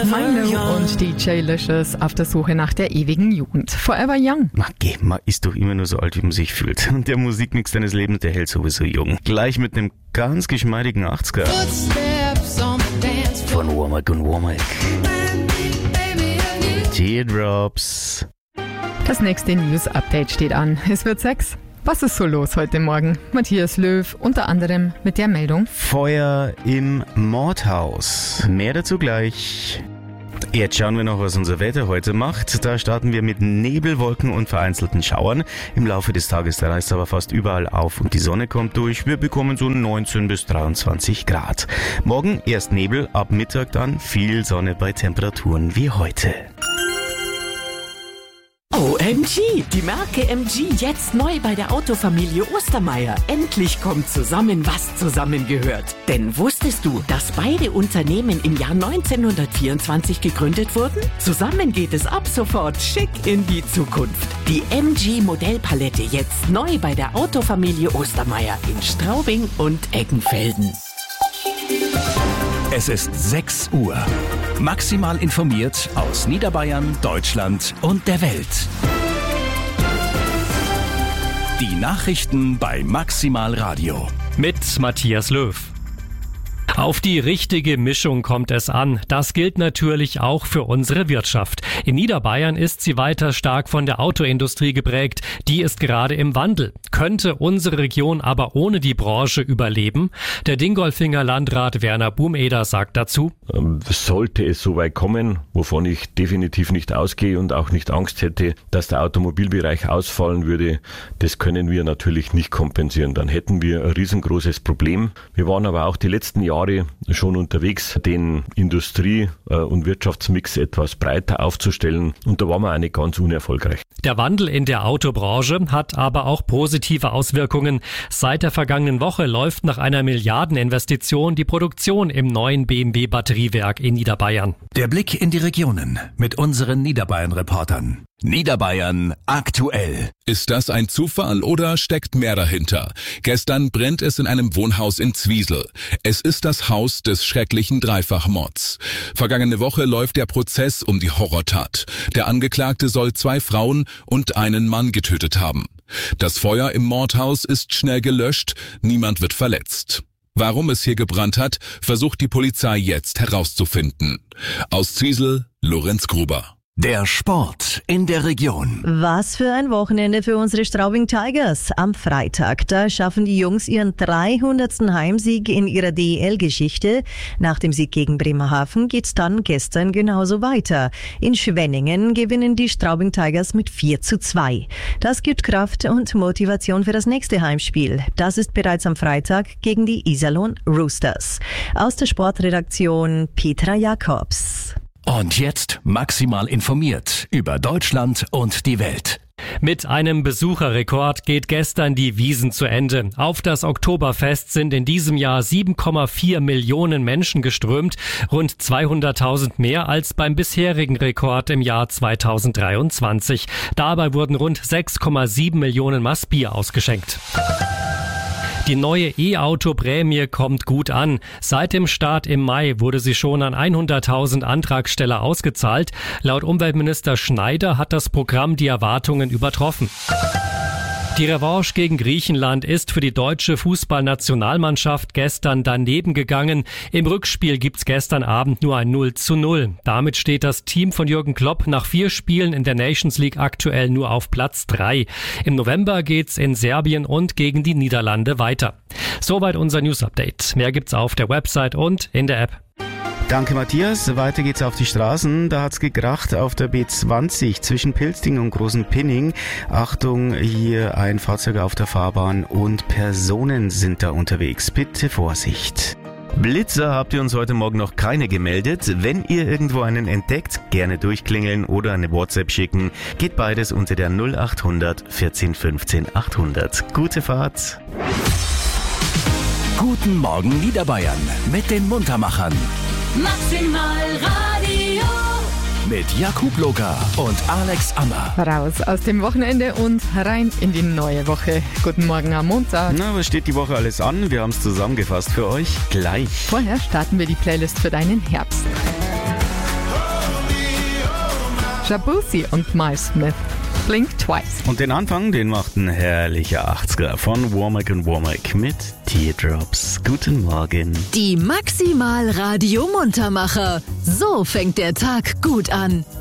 Milo und DJ Licious auf der Suche nach der ewigen Jugend. Forever Young. Man ist doch immer nur so alt, wie man sich fühlt. Und der Musikmix deines Lebens, der hält sowieso jung. Gleich mit einem ganz geschmeidigen 80er. Von Womack und Womack. Teardrops. Das nächste News-Update steht an. Es wird 6. Was ist so los heute Morgen? Matthias Löw, unter anderem mit der Meldung: Feuer im Mordhaus. Mehr dazu gleich. Jetzt schauen wir noch, was unser Wetter heute macht. Da starten wir mit Nebelwolken und vereinzelten Schauern. Im Laufe des Tages, da reißt aber fast überall auf und die Sonne kommt durch. Wir bekommen so 19 bis 23 Grad. Morgen erst Nebel, ab Mittag dann viel Sonne bei Temperaturen wie heute. OMG, die Marke MG jetzt neu bei der Autofamilie Ostermeier. Endlich kommt zusammen, was zusammengehört. Denn wusstest du, dass beide Unternehmen im Jahr 1924 gegründet wurden? Zusammen geht es ab sofort schick in die Zukunft. Die MG Modellpalette jetzt neu bei der Autofamilie Ostermeier in Straubing und Eggenfelden. Es ist 6 Uhr. Maximal informiert aus Niederbayern, Deutschland und der Welt. Die Nachrichten bei Maximal Radio. Mit Matthias Löw. Auf die richtige Mischung kommt es an. Das gilt natürlich auch für unsere Wirtschaft. In Niederbayern ist sie weiter stark von der Autoindustrie geprägt. Die ist gerade im Wandel. Könnte unsere Region aber ohne die Branche überleben? Der Dingolfinger Landrat Werner Bumeder sagt dazu: Sollte es so weit kommen, wovon ich definitiv nicht ausgehe und auch nicht Angst hätte, dass der Automobilbereich ausfallen würde, das können wir natürlich nicht kompensieren. Dann hätten wir ein riesengroßes Problem. Wir waren aber auch die letzten Jahre schon unterwegs, den Industrie- und Wirtschaftsmix etwas breiter aufzustellen, und da waren wir auch nicht ganz unerfolgreich. Der Wandel in der Autobranche hat aber auch positive Auswirkungen. Seit der vergangenen Woche läuft nach einer Milliardeninvestition die Produktion im neuen BMW-Batteriewerk in Niederbayern. Der Blick in die Regionen mit unseren Niederbayern-Reportern. Niederbayern aktuell. Ist das ein Zufall oder steckt mehr dahinter? Gestern brennt es in einem Wohnhaus in Zwiesel. Es ist das Haus des schrecklichen Dreifachmords. Vergangene Woche läuft der Prozess um die Horrortat. Der Angeklagte soll 2 Frauen und einen Mann getötet haben. Das Feuer im Mordhaus ist schnell gelöscht, niemand wird verletzt. Warum es hier gebrannt hat, versucht die Polizei jetzt herauszufinden. Aus Zwiesel, Lorenz Gruber. Der Sport in der Region. Was für ein Wochenende für unsere Straubing Tigers. Am Freitag, da schaffen die Jungs ihren 300. Heimsieg in ihrer DEL-Geschichte. Nach dem Sieg gegen Bremerhaven geht's dann gestern genauso weiter. In Schwenningen gewinnen die Straubing Tigers mit 4:2. Das gibt Kraft und Motivation für das nächste Heimspiel. Das ist bereits am Freitag gegen die Iserlohn Roosters. Aus der Sportredaktion Petra Jakobs. Und jetzt maximal informiert über Deutschland und die Welt. Mit einem Besucherrekord geht gestern die Wiesn zu Ende. Auf das Oktoberfest sind in diesem Jahr 7,4 Millionen Menschen geströmt, rund 200.000 mehr als beim bisherigen Rekord im Jahr 2023. Dabei wurden rund 6,7 Millionen Maß Bier ausgeschenkt. Die neue E-Auto-Prämie kommt gut an. Seit dem Start im Mai wurde sie schon an 100.000 Antragsteller ausgezahlt. Laut Umweltminister Schneider hat das Programm die Erwartungen übertroffen. Die Revanche gegen Griechenland ist für die deutsche Fußballnationalmannschaft gestern daneben gegangen. Im Rückspiel gibt's gestern Abend nur ein 0:0. Damit steht das Team von Jürgen Klopp nach 4 Spielen in der Nations League aktuell nur auf Platz 3. Im November geht's in Serbien und gegen die Niederlande weiter. Soweit unser News-Update. Mehr gibt's auf der Website und in der App. Danke Matthias, weiter geht's auf die Straßen. Da hat's gekracht auf der B20 zwischen Pilsting und Großen Pinning. Achtung, hier ein Fahrzeug auf der Fahrbahn und Personen sind da unterwegs. Bitte Vorsicht. Blitzer habt ihr uns heute Morgen noch keine gemeldet. Wenn ihr irgendwo einen entdeckt, gerne durchklingeln oder eine WhatsApp schicken. Geht beides unter der 0800 14 15 800. Gute Fahrt. Guten Morgen Niederbayern mit den Muntermachern. Maximal Radio. Mit Jakub Loka und Alex Ammer. Raus aus dem Wochenende und rein in die neue Woche. Guten Morgen am Montag. Na, was steht die Woche alles an? Wir haben es zusammengefasst für euch gleich. Vorher starten wir die Playlist für deinen Herbst. Shabuzi und Miles Smith. Blink Twice. Und den Anfang, den macht ein herrlicher 80er von Womack & Womack mit Teardrops. Guten Morgen. Die Maximal Radio Muntermacher. So fängt der Tag gut an.